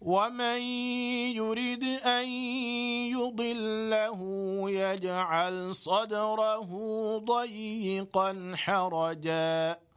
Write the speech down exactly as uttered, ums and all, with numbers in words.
ومن يرد أن يضله يجعل صدره ضيقا حرجا